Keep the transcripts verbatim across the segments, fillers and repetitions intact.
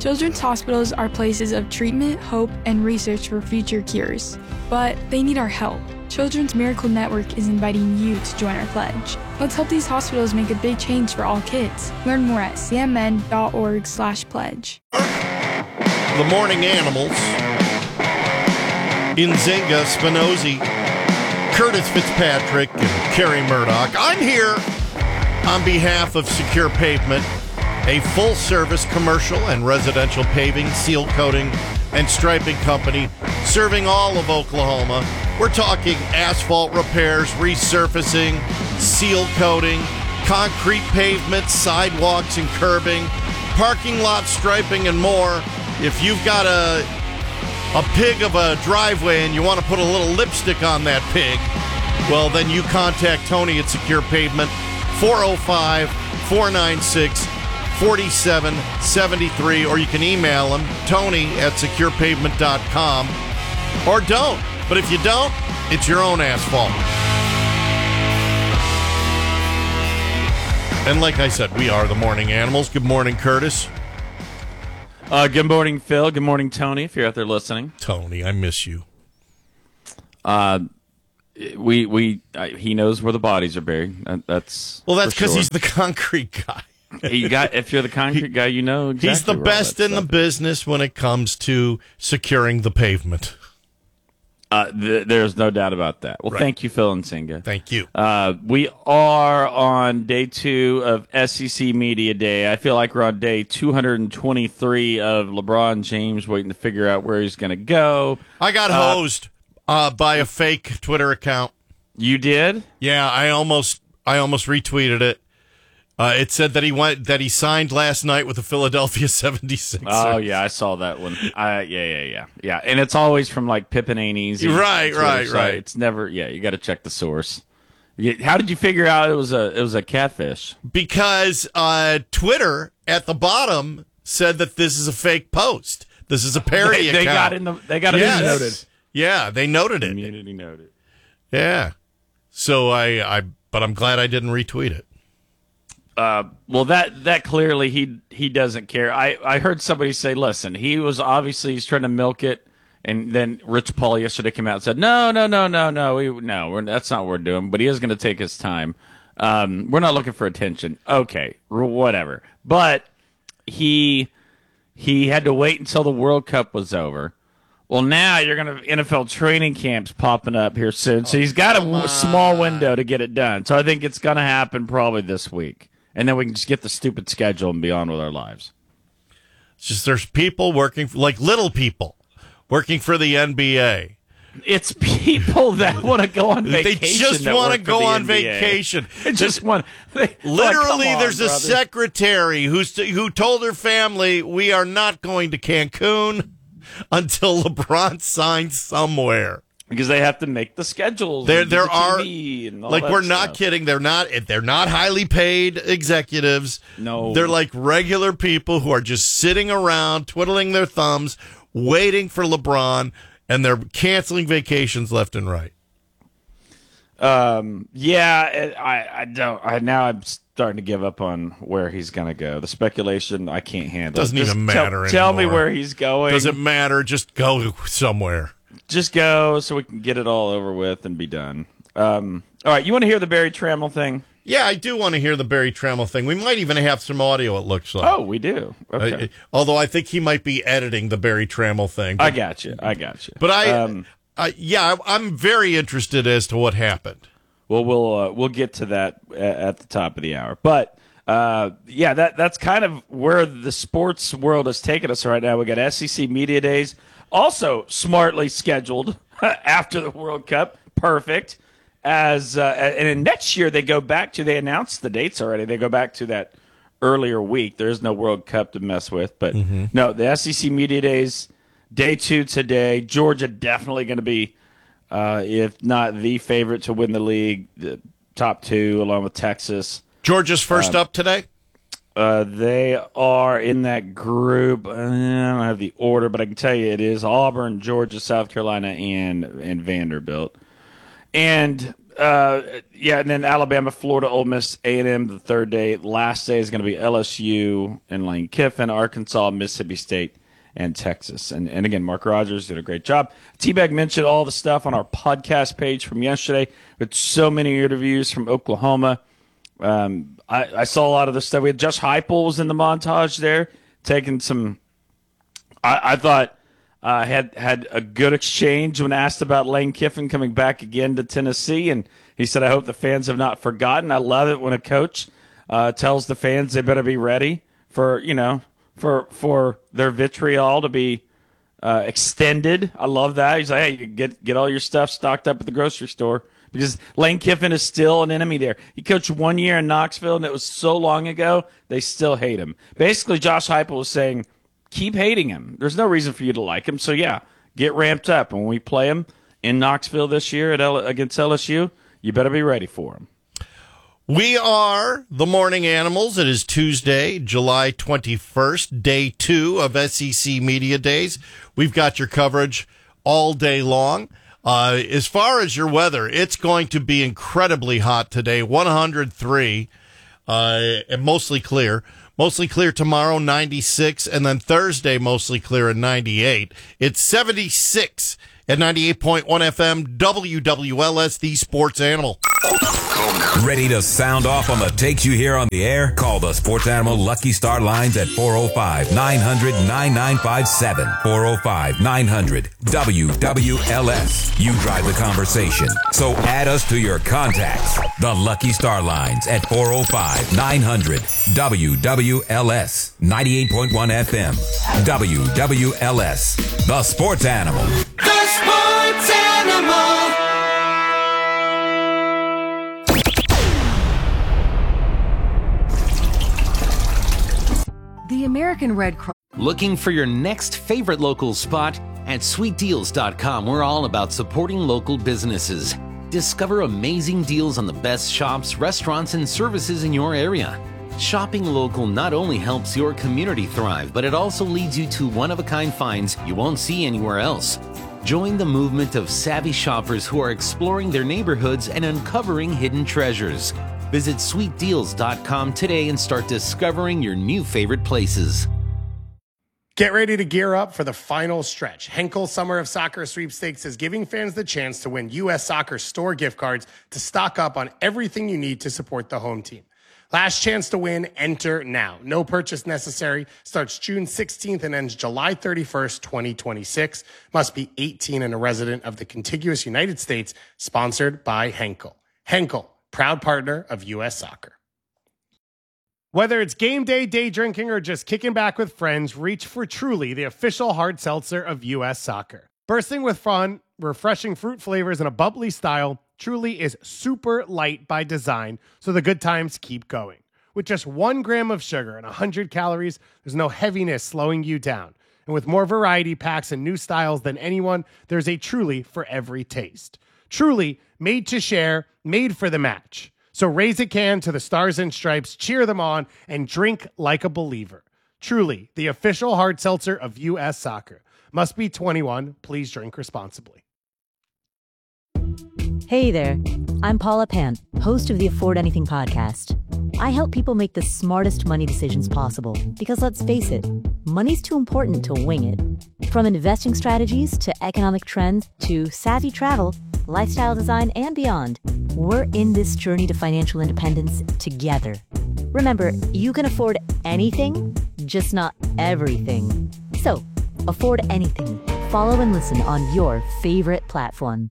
Children's hospitals are places of treatment, hope, and research for future cures. But they need our help. Children's Miracle Network is inviting you to join our pledge. Let's help these hospitals make a big change for all kids. Learn more at c m n dot org slash pledge. The Morning Animals. Nzinga, Spinozzi, Curtis Fitzpatrick, and Kerry Murdoch. I'm here on behalf of Secure Pavement, a full-service commercial and residential paving, seal coating, and striping company serving all of Oklahoma. We're talking asphalt repairs, resurfacing, seal coating, concrete pavement, sidewalks and curbing, parking lot striping, and more. If you've got a a pig of a driveway and you want to put a little lipstick on that pig, well, then you contact Tony at Secure Pavement, four oh five, four nine six, four seven seven three, or you can email him, Tony at secure pavement dot com, or don't. But if you don't, it's your own asphalt. And like I said, we are the Morning Animals. Good morning, Curtis. Uh, good morning, Phil. Good morning, Tony, if you're out there listening. Tony, I miss you. Uh, we we uh, he knows where the bodies are buried. That, that's well, that's because sure. he's the concrete guy. You got if you're the concrete guy, you know exactly he's the best in the is. business when it comes to securing the pavement. Uh, th- there's no doubt about that. Well, right. Thank you, Phil and Singa. Thank you. Uh, we are on day two of S E C Media Day. I feel like we're on day two hundred twenty-three of LeBron James waiting to figure out where he's going to go. I got uh, hosed uh, by a fake Twitter account. You did? Yeah, I almost, I almost retweeted it. Uh, it said that he went that he signed last night with the Philadelphia seventy-sixers. Oh yeah, I saw that one. Uh, yeah, yeah, yeah, yeah. And it's always from like Pippin Ain't Easy. Right, Twitter right, site. right. It's never. Yeah, you got to check the source. You, how did you figure out it was a it was a catfish? Because uh, Twitter at the bottom said that this is a fake post. This is a parody they, they account. got in the. They got yes. it noted. Yeah, they noted it. Community noted. Yeah. So I, I, but I'm glad I didn't retweet it. Uh, well, that that clearly he he doesn't care. I, I heard somebody say, listen, he was obviously he's trying to milk it, and then Rich Paul yesterday came out and said, no, no, no, no, no, we, no, we're, that's not what we're doing. But he is going to take his time. Um, we're not looking for attention. Okay, whatever. But he he had to wait until the World Cup was over. Well, now you're going to have N F L training camps popping up here soon, so he's got a w- small window to get it done. So I think it's going to happen probably this week. And then we can just get the stupid schedule and be on with our lives. It's just there's people working, like little people, working for the N B A. It's people that want to go on vacation. They just want to go on N B A. Vacation. They just want. They, Literally, on, there's brother. a secretary who's who told her family, "We are not going to Cancun until LeBron signs somewhere." Because they have to make the schedules. There, there the are like that we're stuff. not kidding. They're not. They're not highly paid executives. No, they're like regular people who are just sitting around twiddling their thumbs, waiting for LeBron, and they're canceling vacations left and right. Um. Yeah. I. I don't. I now I'm starting to give up on where he's going to go. The speculation I can't handle. Doesn't Just even matter tell, tell me anymore. where he's going. Doesn't matter. Just go somewhere. Just go so we can get it all over with and be done. Um, all right, you want to hear the Barry Trammell thing? Yeah, I do want to hear the Barry Trammell thing. We might even have some audio, it looks like. Oh, we do. Okay. Uh, although I think he might be editing the Barry Trammell thing. But, I got you. I got you. But I, um, uh, yeah, I'm very interested as to what happened. Well, we'll uh, we'll get to that at the top of the hour. But uh, yeah, that that's kind of where the sports world has taken us right now. We got S E C Media Days. Also smartly scheduled after the World Cup. Perfect. As uh, and then next year they go back to, they announced the dates already. They go back to that earlier week. There is no World Cup to mess with. But mm-hmm. no, the S E C Media Days, day two today. Georgia definitely going to be, uh, if not the favorite to win the league, the top two along with Texas. Georgia's first um, up today? Uh, they are in that group. Uh, I don't have the order, but I can tell you it is Auburn, Georgia, South Carolina, and and Vanderbilt. And uh, yeah, and then Alabama, Florida, Ole Miss, A and M the third day. Last day is going to be L S U and Lane Kiffin, Arkansas, Mississippi State, and Texas. And and again, Mark Rogers did a great job. T-Bag mentioned all the stuff on our podcast page from yesterday with so many interviews from Oklahoma. Um, I, I saw a lot of the stuff. We had Josh Heupel was in the montage there, taking some. I, I thought uh, had had a good exchange when asked about Lane Kiffin coming back again to Tennessee, and he said, "I hope the fans have not forgotten." I love it when a coach uh, tells the fans they better be ready for you know for for their vitriol to be uh, extended. I love that. He's like, "Hey, you get get all your stuff stocked up at the grocery store." Because Lane Kiffin is still an enemy there. He coached one year in Knoxville, and it was so long ago, they still hate him. Basically, Josh Heupel was saying, keep hating him. There's no reason for you to like him. So, yeah, get ramped up. And when we play him in Knoxville this year at L- against L S U, you better be ready for him. We are the Morning Animals. It is Tuesday, July twenty-first, day two of S E C Media Days. We've got your coverage all day long. Uh, as far as your weather, it's going to be incredibly hot today, one hundred three, uh, and mostly clear. Mostly clear tomorrow, ninety-six, and then Thursday, mostly clear at ninety-eight. It's seventy-six at ninety-eight point one F M, W W L S, the Sports Animal. Ready to sound off on the takes you hear on the air? Call the Sports Animal Lucky Star lines at four oh five, nine hundred, nine nine five seven. four oh five, nine hundred, W W L S. You drive the conversation. So add us to your contacts. The Lucky Star lines at four oh five, nine hundred, W W L S. ninety-eight point one F M. W W L S. The Sports Animal. The Sports Animal. The American Red Cross. Looking for your next favorite local spot? At sweet deals dot com, we're all about supporting local businesses. Discover amazing deals on the best shops, restaurants, and services in your area. Shopping local not only helps your community thrive, but it also leads you to one-of-a-kind finds you won't see anywhere else. Join the movement of savvy shoppers who are exploring their neighborhoods and uncovering hidden treasures. Visit sweet deals dot com today and start discovering your new favorite places. Get ready to gear up for the final stretch. Henkel Summer of Soccer Sweepstakes is giving fans the chance to win U S Soccer store gift cards to stock up on everything you need to support the home team. Last chance to win, enter now. No purchase necessary. Starts June sixteenth and ends July thirty-first, twenty twenty-six. Must be eighteen and a resident of the contiguous United States. Sponsored by Henkel. Henkel, proud partner of U S Soccer. Whether it's game day, day drinking, or just kicking back with friends, reach for Truly, the official hard seltzer of U S Soccer. Bursting with fun, refreshing fruit flavors, and a bubbly style, Truly is super light by design, so the good times keep going. With just one gram of sugar and one hundred calories, there's no heaviness slowing you down. And with more variety packs and new styles than anyone, there's a Truly for every taste. Truly, made to share, made for the match. So raise a can to the Stars and Stripes, cheer them on, and drink like a believer. Truly, the official hard seltzer of U S Soccer. Must be twenty-one. Please drink responsibly. Hey there, I'm Paula Pant, host of the Afford Anything podcast. I help people make the smartest money decisions possible because, let's face it, money's too important to wing it. From investing strategies to economic trends to savvy travel, lifestyle design, and beyond, we're in this journey to financial independence together. Remember, you can afford anything, just not everything. So, afford anything. Follow and listen on your favorite platform.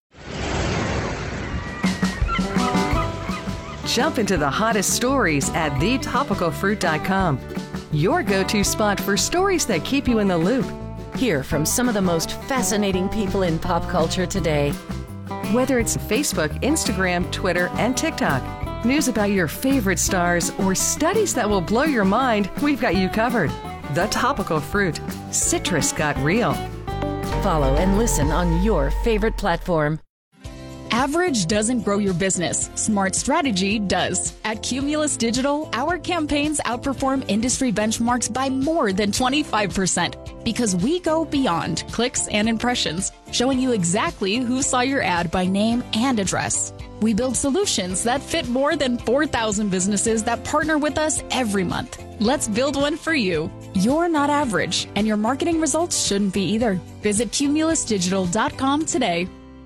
Jump into the hottest stories at the topical fruit dot com. Your go-to spot for stories that keep you in the loop. Hear from some of the most fascinating people in pop culture today. Whether it's Facebook, Instagram, Twitter, and TikTok, news about your favorite stars, or studies that will blow your mind, we've got you covered. The Topical Fruit. Citrus got real. Follow and listen on your favorite platform. Average doesn't grow your business. Smart strategy does. At Cumulus Digital, our campaigns outperform industry benchmarks by more than twenty-five percent because we go beyond clicks and impressions, showing you exactly who saw your ad by name and address. We build solutions that fit more than four thousand businesses that partner with us every month. Let's build one for you. You're not average, and your marketing results shouldn't be either. Visit cumulus digital dot com today.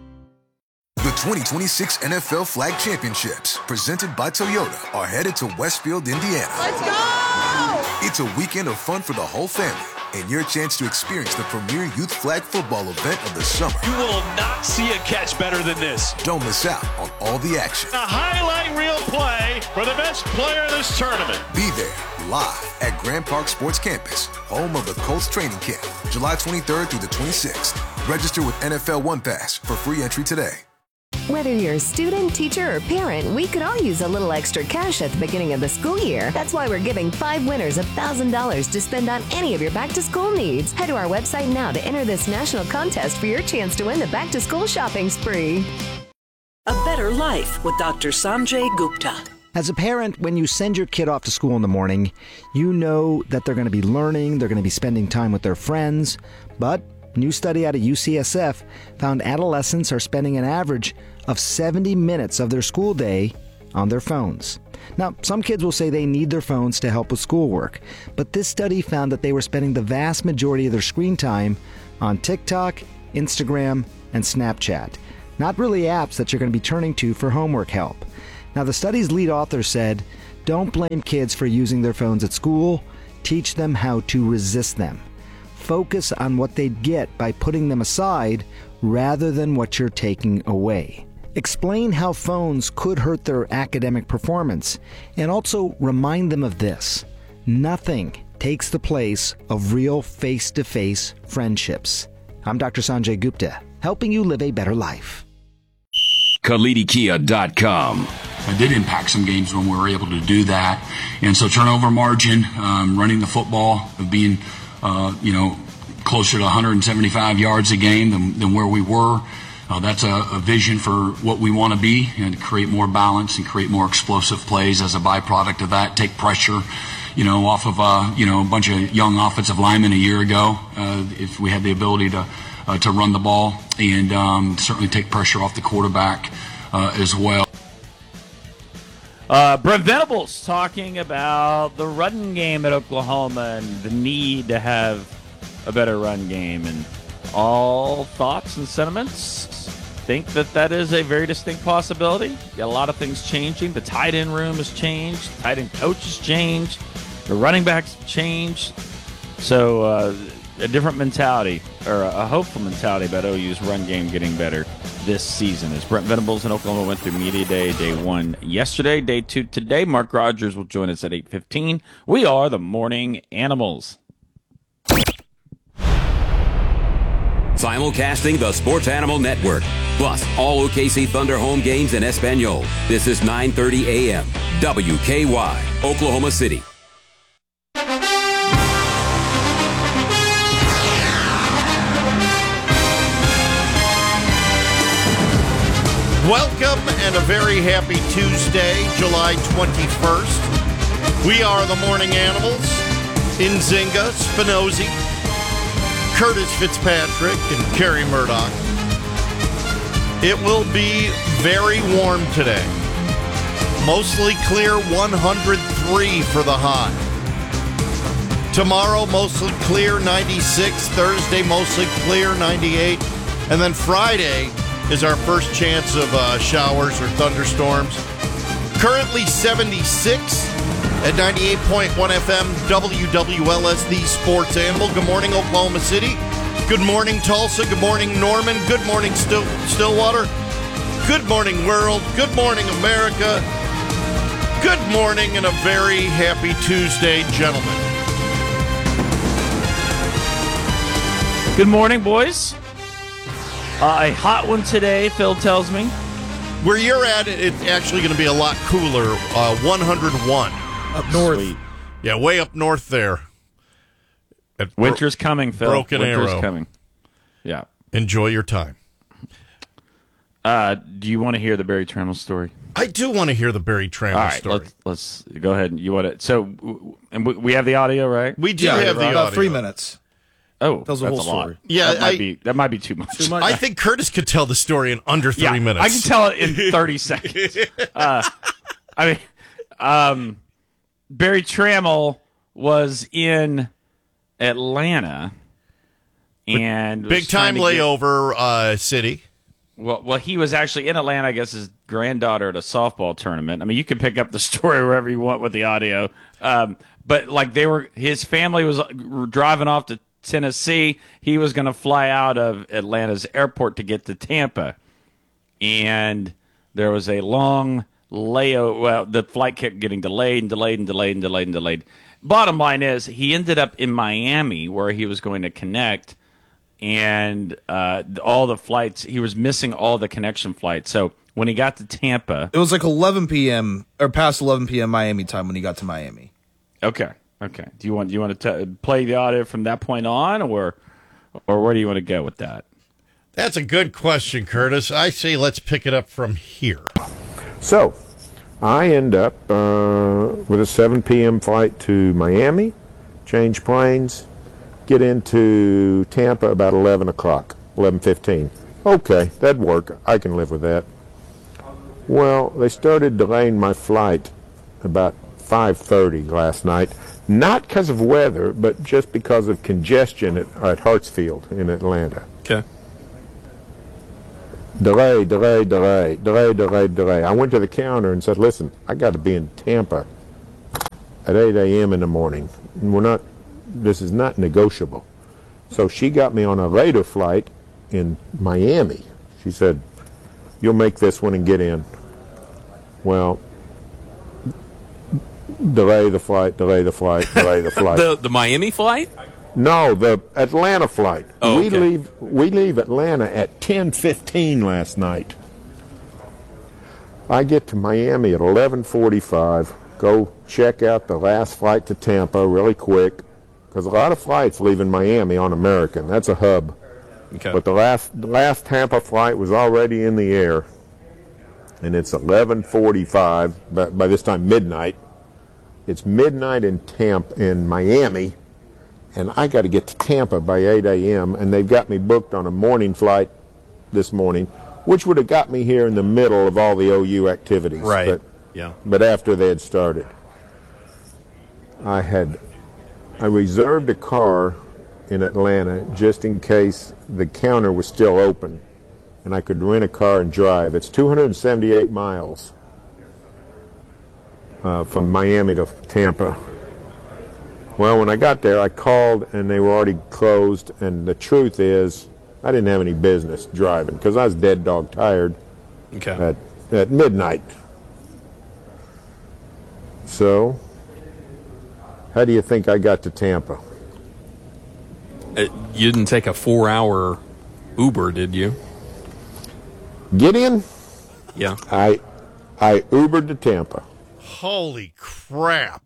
The twenty twenty-six N F L Flag Championships, presented by Toyota, are headed to Westfield, Indiana. Let's go! It's a weekend of fun for the whole family and your chance to experience the premier youth flag football event of the summer. You will not see a catch better than this. Don't miss out on all the action. A highlight reel play for the best player of this tournament. Be there live at Grand Park Sports Campus, home of the Colts training camp, July twenty-third through the twenty-sixth. Register with N F L One Pass for free entry today. Whether you're a student, teacher, or parent, we could all use a little extra cash at the beginning of the school year. That's why we're giving five winners one thousand dollars to spend on any of your back-to-school needs. Head to our website now to enter this national contest for your chance to win the back-to-school shopping spree. A better life with Doctor Sanjay Gupta. As a parent, when you send your kid off to school in the morning, you know that they're going to be learning, they're going to be spending time with their friends, but a new study out of U C S F found adolescents are spending an average of seventy minutes of their school day on their phones. Now, some kids will say they need their phones to help with schoolwork, but this study found that they were spending the vast majority of their screen time on TikTok, Instagram, and Snapchat. Not really apps that you're going to be turning to for homework help. Now, the study's lead author said, don't blame kids for using their phones at school. Teach them how to resist them. Focus on what they'd get by putting them aside rather than what you're taking away. Explain how phones could hurt their academic performance, and also remind them of this. Nothing takes the place of real face-to-face friendships. I'm Doctor Sanjay Gupta, helping you live a better life. Kalidi Kia dot com. It did impact some games when we were able to do that. And so turnover margin, um, running the football, being Uh, you know, closer to one hundred seventy-five yards a game than, than where we were. Uh, that's a, a vision for what we want to be, and create more balance and create more explosive plays as a byproduct of that. Take pressure, you know, off of uh, you know a bunch of young offensive linemen a year ago. Uh, if we had the ability to uh, to run the ball, and um, certainly take pressure off the quarterback uh, as well. Uh, Brent Venables talking about the run game at Oklahoma and the need to have a better run game. And all thoughts and sentiments think that that is a very distinct possibility. Got a lot of things changing. The tight end room has changed. The tight end coach has changed. The running backs have changed. So uh, a different mentality, or a hopeful mentality about O U's run game getting better this season. As Brent Venables in Oklahoma went through Media Day, day one yesterday, day two today. Mark Rogers will join us at eight fifteen. We are the Morning Animals. Simulcasting the Sports Animal Network, plus all O K C Thunder home games in Espanol. This is nine thirty a.m. W K Y, Oklahoma City. Welcome and a very happy Tuesday, July twenty-first. We are the Morning Animals. Nzinga, Spinozzi, Curtis Fitzpatrick, and Kerry Murdoch. It will be very warm today. Mostly clear, one hundred three for the high. Tomorrow, mostly clear, ninety-six. Thursday, mostly clear, ninety-eight. And then Friday is our first chance of uh, showers or thunderstorms. Currently seventy-six at ninety-eight point one F M, W W L S, the Sports Animal. Good morning, Oklahoma City. Good morning, Tulsa. Good morning, Norman. Good morning, Still- Stillwater. Good morning, world. Good morning, America. Good morning and a very happy Tuesday, gentlemen. Good morning, boys. Uh, a hot one today, Phil tells me. Where you're at, it's actually going to be a lot cooler. Uh, one hundred one. Up north. Sweet. Yeah, way up north there. At Winter's Bro- coming, Phil. Broken Winter's Arrow. coming. Yeah. Enjoy your time. Uh, do you want to hear the Barry Trammell story? I do want to hear the Barry Trammell All right, story. Let's, let's go ahead. You want to? So, and we, we have the audio, right? We do yeah, have the about audio. three minutes. Oh, tells the that's whole a lot. story. Yeah, that might I- be that might be too much. Too much? I think Curtis could tell the story in under three yeah, minutes. I can tell it in thirty seconds. Uh, I mean, um, Barry Trammell was in Atlanta, and Big was trying time to get- layover uh, city. Well, well, he was actually in Atlanta. I guess his granddaughter at a softball tournament. I mean, you can pick up the story wherever you want with the audio. Um, but like they were, his family was driving off to Tennessee. He was going to fly out of Atlanta's airport to get to Tampa, and there was a long layover. Well, the flight kept getting delayed and delayed and delayed and delayed and delayed. Bottom line is, he ended up in Miami where he was going to connect. And uh, all the flights, he was missing all the connection flights. So when he got to Tampa, It was like eleven p.m. or past eleven p.m. Miami time when he got to Miami. okay, okay. Do you want do you want to t- play the audio from that point on, or or where do you want to go with that? That's a good question, Curtis. I say let's pick it up from here. So, I end up uh, with a seven p.m. flight to Miami, change planes, get into Tampa about eleven o'clock, eleven fifteen. Okay, that'd work. I can live with that. Well, they started delaying my flight about five thirty last night, not because of weather, but just because of congestion at, at Hartsfield in Atlanta. Okay. Delay, delay, delay, delay, delay, delay. I went to the counter and said, listen, I got to be in Tampa at eight a.m. in the morning. And we're not, this is not negotiable. So she got me on a later flight in Miami. She said, you'll make this one and get in. Well, delay the flight, delay the flight, delay the flight. the the Miami flight? No, the Atlanta flight. Oh, we okay. leave we leave Atlanta at ten fifteen last night. I get to Miami at eleven forty-five, go check out the last flight to Tampa really quick, because a lot of flights leaving Miami on American. That's a hub. Okay. But the last the last Tampa flight was already in the air, and it's eleven forty-five, by, by this time midnight. It's midnight in Tampa, in Miami, and I got to get to Tampa by eight a.m., and they've got me booked on a morning flight this morning, which would have got me here in the middle of all the O U activities. Right. But, Yeah. but after they had started. I had, I reserved a car in Atlanta just in case the counter was still open and I could rent a car and drive. It's two hundred seventy-eight miles uh, from Miami to Tampa. Well, when I got there, I called and they were already closed, and the truth is I didn't have any business driving because I was dead dog tired Okay. at, at midnight. So, how do you think I got to Tampa? Uh, you didn't take a four-hour Uber, did you? Gideon? Yeah. I I Ubered to Tampa. Holy crap.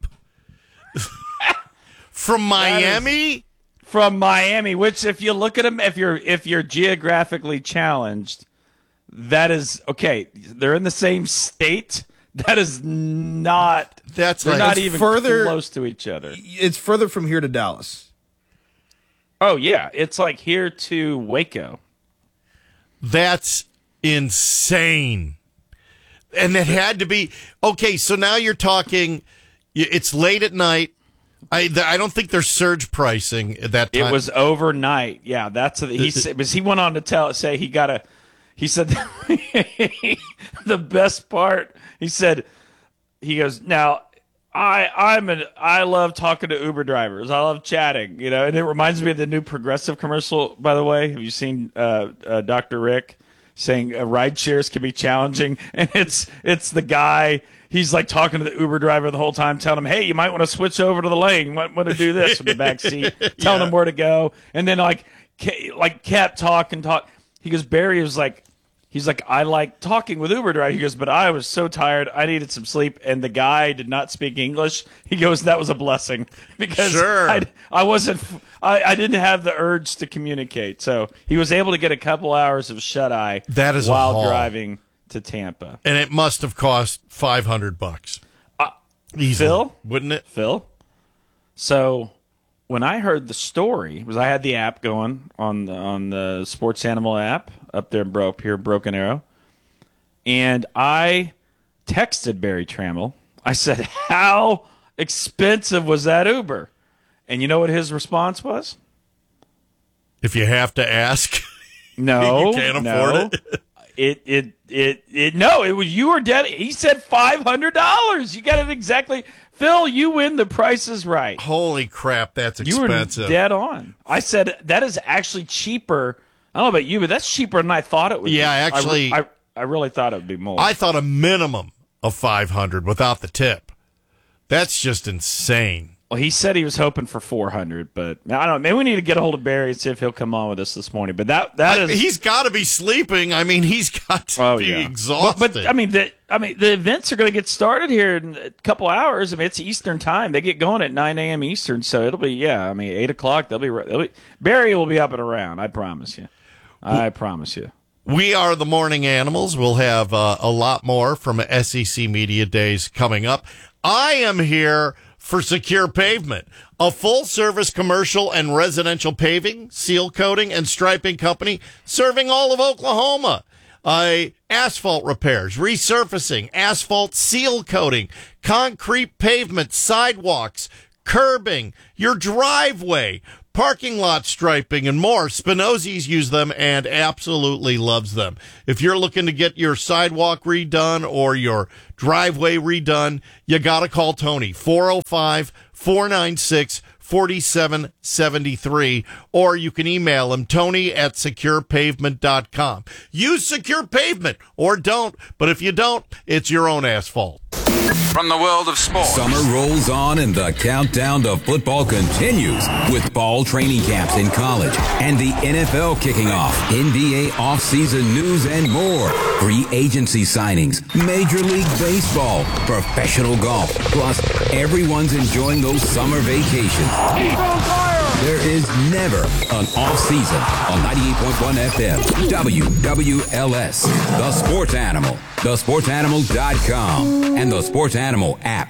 From Miami? From Miami, which if you look at them, if you're if you're geographically challenged, that is okay. They're in the same state. That is not. That's they're like- not It's even further- close to each other. It's further from here to Dallas. Oh yeah, it's like here to Waco. That's insane. And it had to be okay. So now you're talking. It's late at night. I I don't think there's surge pricing at that time. It was overnight. Yeah, that's a, he said. Because he went on to tell say he got a. He said the best part. He said he goes now. I I'm an I love talking to Uber drivers. I love chatting. You know, and it reminds me of the new Progressive commercial. By the way, have you seen uh, uh, Doctor Rick saying uh, ride shares can be challenging? And it's it's the guy. He's like talking to the Uber driver the whole time, telling him, hey, you might want to switch over to the lane. You might want to do this from the back seat, telling him where to go. And then like, ca- like kept talk and talk. He goes, Barry was like, he's like, I like talking with Uber driver. He goes, but I was so tired. I needed some sleep. And the guy did not speak English. He goes, that was a blessing because Sure. I, I wasn't, I, I didn't have the urge to communicate. So he was able to get a couple hours of shut eye That is a while haul. driving to Tampa. And it must have cost five hundred bucks. Uh, Easily, Phil? wouldn't it? Phil? So when I heard the story, was I had the app going on the on the Sports Animal app up there in Bro, up here in Broken Arrow, and I texted Barry Trammell. I said, "How expensive was that Uber?" And you know what his response was? If you have to ask, no, you can't no. afford it. It it it it no. It was you were dead. He said five hundred dollars. You got it exactly. Phil, you win. The Price is Right. Holy crap, that's You expensive. were dead on. I said that is actually cheaper. I don't know about you, but that's cheaper than I thought it would Yeah, be. actually- I, I, I really thought it would be more. I thought a minimum of five hundred without the tip. That's just insane. Well, he said he was hoping for four hundred, but I don't know. Maybe we need to get a hold of Barry and see if he'll come on with us this morning. But that that I- is he's got to be sleeping. I mean, he's got to oh, be yeah. exhausted. But, but I mean, the I mean, the events are going to get started here in a couple hours. I mean, it's Eastern time. They get going at nine a.m. Eastern, so it'll be yeah. I mean, eight o'clock. They'll be, they'll be Barry will be up and around. I promise you. I promise you. We are the Morning Animals. We'll have uh, a lot more from S E C Media Days coming up. I am here for Secure Pavement, a full-service commercial and residential paving, seal coating, and striping company serving all of Oklahoma. Uh, asphalt repairs, resurfacing, asphalt seal coating, concrete pavement, sidewalks, curbing, your driveway, parking lot striping, and more. Spinozzi's use them and absolutely loves them. If you're looking to get your sidewalk redone or your driveway redone, you got to call Tony, four oh five, four nine six, four seven seven three, or you can email him, Tony at secure pavement dot com. Use Secure Pavement or don't, but if you don't, it's your own asphalt. From the world of sports. Summer rolls on and the countdown to football continues with fall training camps in college and the N F L kicking off. N B A offseason news and more. Free agency signings, Major League Baseball, professional golf. Plus, everyone's enjoying those summer vacations. There is never an off season on ninety-eight point one F M, W W L S, The Sports Animal, the sports animal dot com, and the Sports Animal app.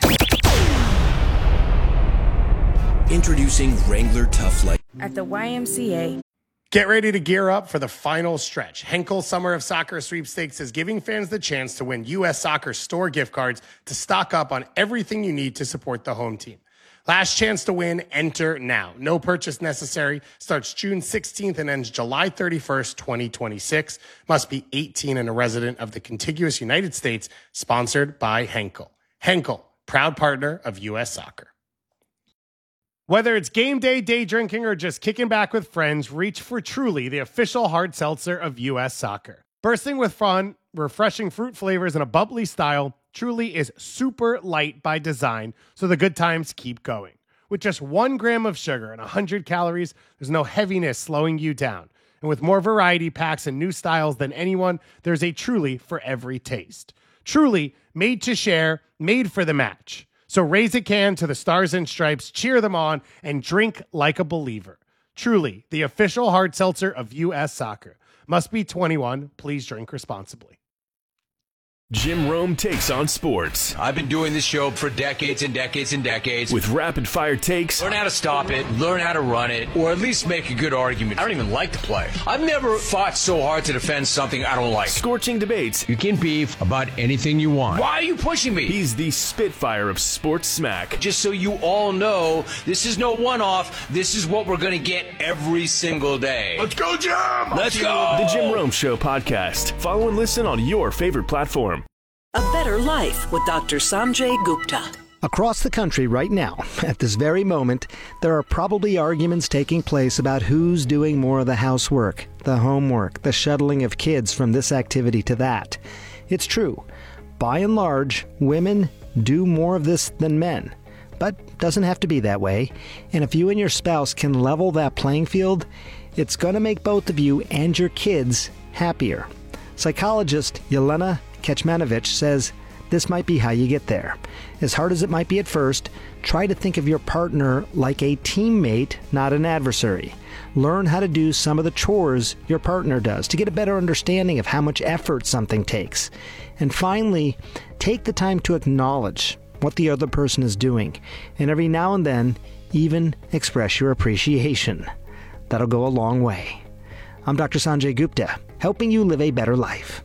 Introducing Wrangler Tough Light. At the Y M C A. Get ready to gear up for the final stretch. Henkel Summer of Soccer Sweepstakes is giving fans the chance to win U S Soccer store gift cards to stock up on everything you need to support the home team. Last chance to win, enter now. No purchase necessary. Starts June sixteenth and ends July thirty-first, twenty twenty-six. Must be eighteen and a resident of the contiguous United States. Sponsored by Henkel. Henkel, proud partner of U S Soccer. Whether it's game day, day drinking, or just kicking back with friends, reach for Truly, the official hard seltzer of U S Soccer. Bursting with fun, refreshing fruit flavors, and a bubbly style, Truly is super light by design, so the good times keep going. With just one gram of sugar and one hundred calories, there's no heaviness slowing you down. And with more variety packs and new styles than anyone, there's a Truly for every taste. Truly, made to share, made for the match. So raise a can to the Stars and Stripes, cheer them on, and drink like a believer. Truly, the official hard seltzer of U S Soccer. Must be twenty-one. Please drink responsibly. Jim Rome takes on sports. I've been doing this show for decades and decades and decades. With rapid fire takes. Learn how to stop it, learn how to run it, or at least make a good argument. I don't even like the play. I've never fought so hard to defend something I don't like. Scorching debates. You can beef about anything you want. Why are you pushing me? He's the Spitfire of sports smack. Just so you all know, this is no one-off. This is what we're going to get every single day. Let's go, Jim! Let's go! The Jim Rome Show podcast. Follow and listen on your favorite platform. A better life with Doctor Sanjay Gupta. Across the country right now, at this very moment, there are probably arguments taking place about who's doing more of the housework, the homework, the shuttling of kids from this activity to that. It's true. By and large, women do more of this than men. But doesn't have to be that way. And if you and your spouse can level that playing field, it's going to make both of you and your kids happier. Psychologist Yelena Kecmanovic says this might be how you get there. As hard as it might be at first, try to think of your partner like a teammate, not an adversary. Learn how to do some of the chores your partner does to get a better understanding of how much effort something takes. And finally, take the time to acknowledge what the other person is doing. And every now and then, even express your appreciation. That'll go a long way. I'm Doctor Sanjay Gupta, helping you live a better life.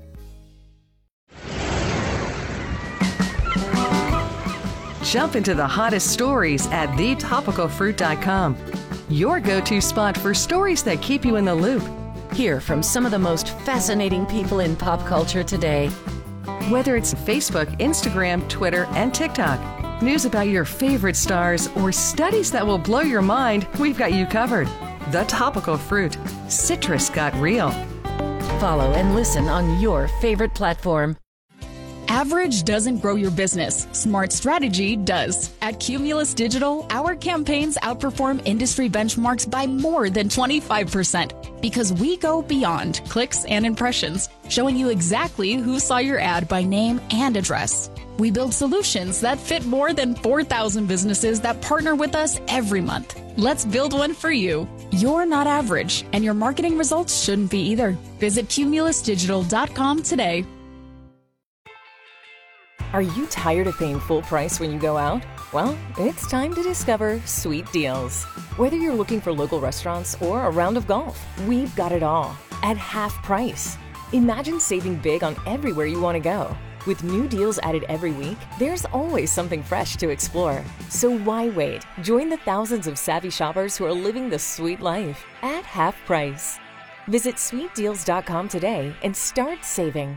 Jump into the hottest stories at the topical fruit dot com. Your go-to spot for stories that keep you in the loop. Hear from some of the most fascinating people in pop culture today. Whether it's Facebook, Instagram, Twitter, and TikTok, news about your favorite stars, or studies that will blow your mind, we've got you covered. The Topical Fruit. Citrus got real. Follow and listen on your favorite platform. Average doesn't grow your business. Smart strategy does. At Cumulus Digital, our campaigns outperform industry benchmarks by more than twenty-five percent because we go beyond clicks and impressions, showing you exactly who saw your ad by name and address. We build solutions that fit more than four thousand businesses that partner with us every month. Let's build one for you. You're not average, and your marketing results shouldn't be either. Visit cumulus digital dot com today. Are you tired of paying full price when you go out? Well, it's time to discover Sweet Deals. Whether you're looking for local restaurants or a round of golf, we've got it all at half price. Imagine saving big on everywhere you want to go. With new deals added every week, there's always something fresh to explore. So why wait? Join the thousands of savvy shoppers who are living the sweet life at half price. Visit sweet deals dot com today and start saving.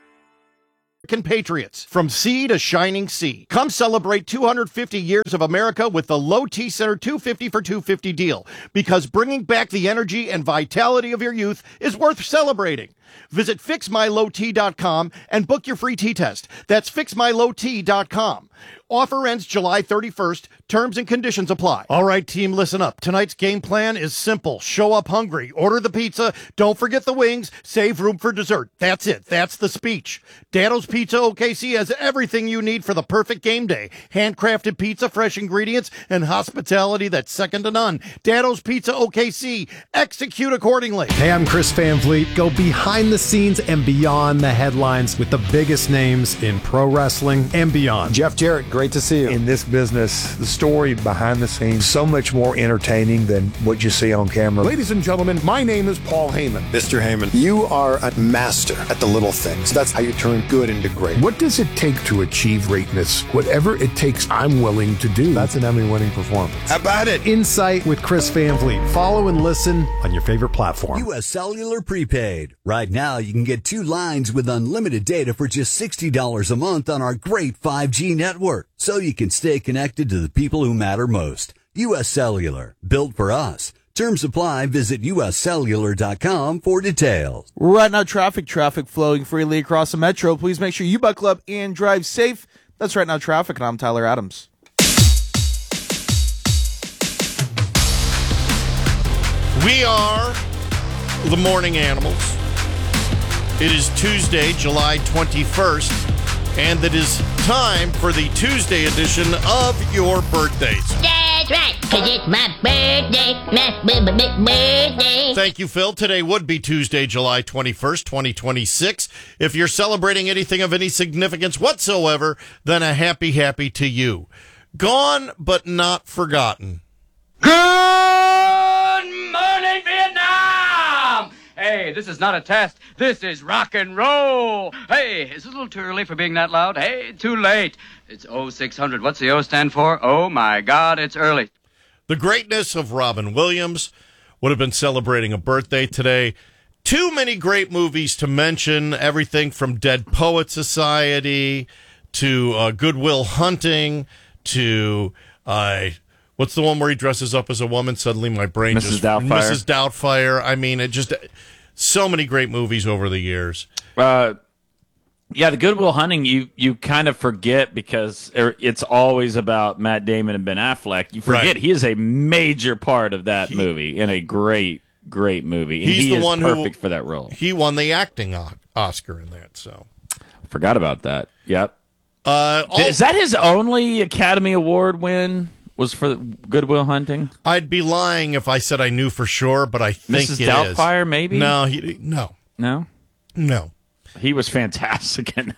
Patriots, from sea to shining sea. Come celebrate two hundred fifty years of America with the Low T Center two fifty for two fifty deal, because bringing back the energy and vitality of your youth is worth celebrating. Visit fix my low t dot com and book your free tea test. That's fix my low t dot com. Offer ends July thirty-first. Terms and conditions apply. All right, team, listen up. Tonight's game plan is simple. Show up hungry. Order the pizza. Don't forget the wings. Save room for dessert. That's it. That's the speech. Dado's Pizza O K C has everything you need for the perfect game day. Handcrafted pizza, fresh ingredients, and hospitality that's second to none. Dado's Pizza O K C. Execute accordingly. Hey, I'm Chris Van Vliet. Go behind the scenes and beyond the headlines with the biggest names in pro wrestling and beyond. Jeff Jarrett, great to see you. In this business, the story behind the scenes, so much more entertaining than what you see on camera. Ladies and gentlemen, my name is Paul Heyman. Mister Heyman, you are a master at the little things. That's how you turn good into great. What does it take to achieve greatness? Whatever it takes, I'm willing to do. That's an Emmy-winning performance. How about it? Insight with Chris Van Vliet. Follow and listen on your favorite platform. U S Cellular Prepaid. Right now, you can get two lines with unlimited data for just sixty dollars a month on our great five G network, so you can stay connected to the people who matter most. U S Cellular, built for us. Terms apply. Visit U S cellular dot com for details. Right now, traffic, traffic flowing freely across the metro. Please make sure you buckle up and drive safe. That's Right Now Traffic, and I'm Tyler Adams. We are the Morning Animals. It is Tuesday, July twenty-first, and it is time for the Tuesday edition of Your Birthdays. That's right, because it's my birthday, my birthday. Thank you, Phil. Today would be Tuesday, July twenty-first, twenty twenty-six. If you're celebrating anything of any significance whatsoever, then a happy, happy to you. Gone, but not forgotten. Good morning, Vietnam! Hey, this is not a test. This is rock and roll. Hey, is it a little too early for being that loud? Hey, too late. It's oh six hundred. What's the O stand for? Oh, my God, it's early. The greatness of Robin Williams would have been celebrating a birthday today. Too many great movies to mention. Everything from Dead Poet Society to uh, Good Will Hunting to... Uh, What's the one where he dresses up as a woman? Suddenly my brain Missus just... Doubtfire. Missus Doubtfire. I mean, it just... So many great movies over the years. Uh, yeah, the Good Will Hunting, you you kind of forget because it's always about Matt Damon and Ben Affleck. You forget Right. he is a major part of that movie and a great, great movie. And He's he the is one who- perfect for that role. He won the acting o- Oscar in that, so... Forgot about that. Yep. Uh, all- Is that his only Academy Award win? Was for Good Will Hunting? I'd be lying if I said I knew for sure, but I think Missus it is. Doubtfire, maybe? No, he, no. No? No. He was fantastic in that.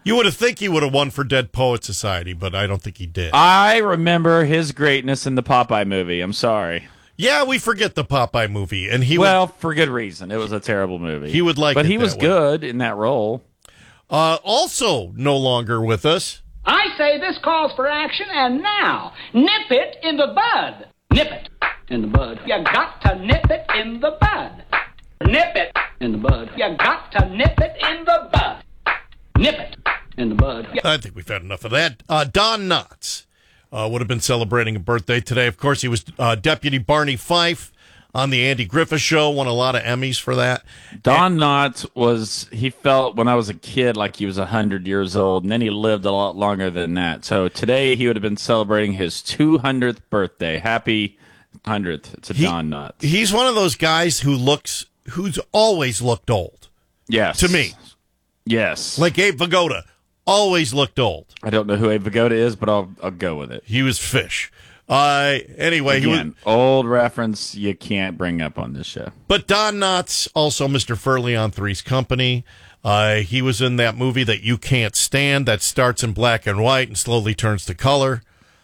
You would have think he would have won for Dead Poet Society, but I don't think he did. I remember his greatness in the Popeye movie. I'm sorry. Yeah, we forget the Popeye movie, and he well would, for good reason. It was a terrible movie. He would like, but it he was that way. good in that role. Uh, also, no longer with us. I say this calls for action, and now nip it in the bud. Nip it in the bud. You got to nip it in the bud. Nip it in the bud. You got to nip it in the bud. Nip it in the bud. I think we've had enough of that. Uh, Don Knotts uh, would have been celebrating a birthday today. Of course, he was uh, Deputy Barney Fife on the Andy Griffith Show. Won a lot of Emmys for that. Don Knotts was, he felt when I was a kid like he was one hundred years old, and then he lived a lot longer than that. So today he would have been celebrating his two hundredth birthday. Happy one hundredth to He- Don Knotts. He's one of those guys who looks, who's always looked old. Yes. To me. Yes. Like Abe Vigoda, always looked old. I don't know who Abe Vigoda is, but I'll, I'll go with it. He was Fish. Uh, anyway, he was, Again, old reference you can't bring up on this show. but Don Knotts, also Mister Furley on Three's Company. Uh, he was in that movie that you can't stand that starts in black and white and slowly turns to color.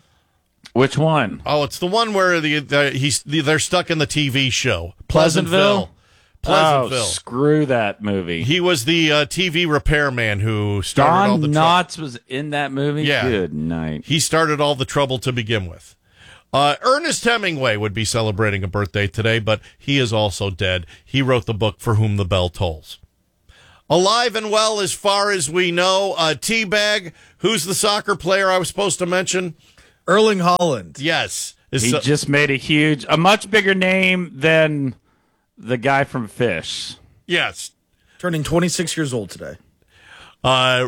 Which one? Oh, it's the one where the, the he's they're stuck in the T V show Pleasantville? Pleasantville. Oh, screw that movie. He was the uh, T V repairman who started all Don the Knotts was in that movie? Yeah. Good night. He started all the trouble to begin with. Uh, Ernest Hemingway would be celebrating a birthday today, but he is also dead. He wrote the book For Whom the Bell Tolls. Alive and well as far as we know. Uh, T-Bag, who's the soccer player I was supposed to mention? Erling Haaland. Yes. Is He so- just made a huge, a much bigger name than the guy from Fish. Yes. Turning twenty-six years old today. Uh,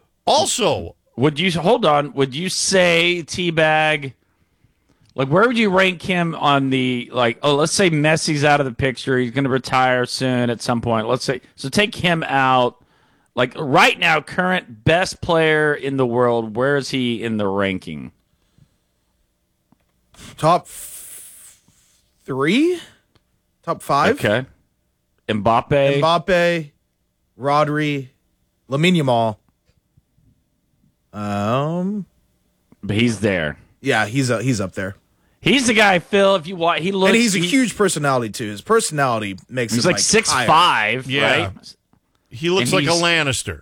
also, would you, hold on, would you say T-Bag, like, where would you rank him on the, like, oh, let's say Messi's out of the picture. He's going to retire soon at some point. Let's say, so take him out. Like, right now, current best player in the world, where is he in the ranking? Top f- three? Top five? Okay. Mbappe. Mbappe, Rodri, Lamine Yamal. Um, But he's there. Yeah, he's uh, he's up there. He's the guy, Phil, if you watch, he looks. And he's a he, huge personality, too. His personality makes He's him like six five, yeah. right? He looks And like a he's- Lannister.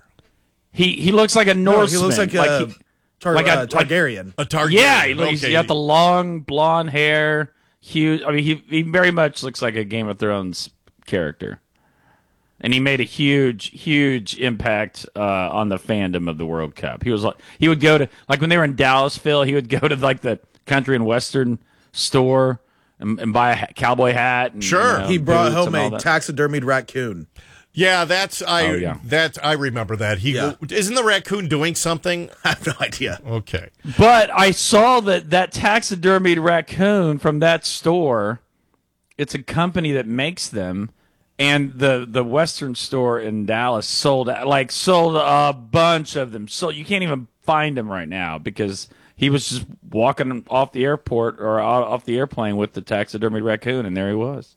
He he looks like a No, Norseman. he looks like, uh, he- Tar- like a- uh, Targaryen. A Targaryen. Yeah, he looks, okay. he got the long blonde hair, huge. I mean, he he very much looks like a Game of Thrones character, and he made a huge, huge impact uh, on the fandom of the World Cup. He was like, he would go to like when they were in Dallas, Phil. He would go to like the country and western store and, and buy a ha- cowboy hat. And, Sure. you know, He brought boots home and all a that. taxidermied raccoon. Yeah, that's I. Oh, yeah. That's I remember that. He Yeah. isn't the raccoon doing something. I have no idea. Okay. But I saw that that taxidermied raccoon from that store. It's a company that makes them, and the the Western store in Dallas sold like sold a bunch of them. So you can't even find them right now because he was just walking off the airport or out- off the airplane with the taxidermied raccoon, and there he was.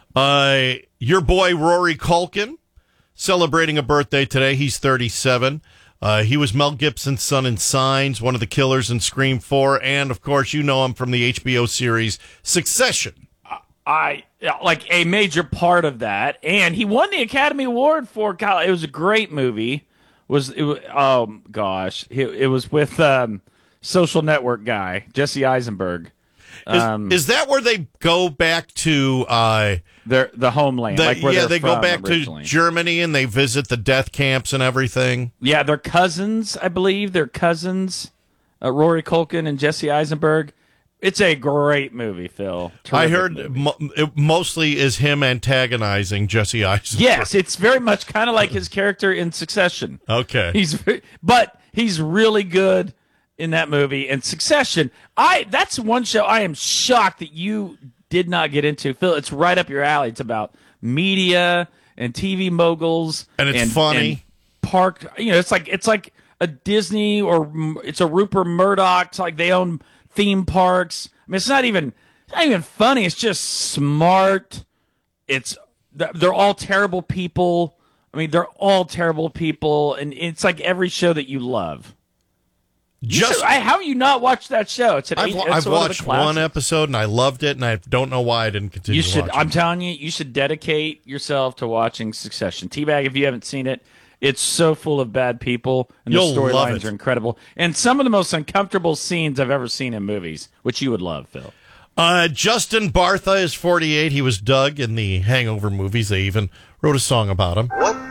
Uh, your boy Rory Culkin celebrating a birthday today. He's thirty-seven. Uh, he was Mel Gibson's son in Signs, one of the killers in Scream four, and of course you know him from the H B O series Succession. I like a major part of that, and he won the Academy Award for. It was a great movie. Was it? Was, oh gosh, it, it was with um, Social Network guy Jesse Eisenberg. Is, Um, is that where they go back to? Uh, their the homeland, the- like where yeah, they're they go from back originally. to Germany and they visit the death camps and everything. Yeah, they're cousins, I believe. They're cousins, uh, Rory Culkin and Jesse Eisenberg. It's a great movie, Phil. I Terrific heard movie. mo- it mostly is him antagonizing Jesse Eisenberg. Yes, it's very much kind of like his character in Succession. Okay. He's ve- but he's really good in that movie. And Succession, I that's one show I am shocked that you did not get into, Phil. It's right up your alley. It's about media and T V moguls, And it's funny. and park. You know, it's like it's like a Disney or m- it's a Rupert Murdoch. It's like they own theme parks. I mean, it's not even it's not even funny. It's just smart. It's they're all terrible people. I mean, they're all terrible people, and it's like every show that you love. You Just should- I, how have you not watched that show? It's an I've, eight- wa- it's I've one of the watched classics. one episode and I loved it, and I don't know why I didn't continue. You should. watching. I'm telling you, you should dedicate yourself to watching Succession. T-Bag, if you haven't seen it, it's so full of bad people, and You'll the love storylines it. are incredible, and some of the most uncomfortable scenes I've ever seen in movies, which you would love, Phil. Uh, Justin Bartha is forty-eight. He was Doug in the Hangover movies. They even wrote a song about him. What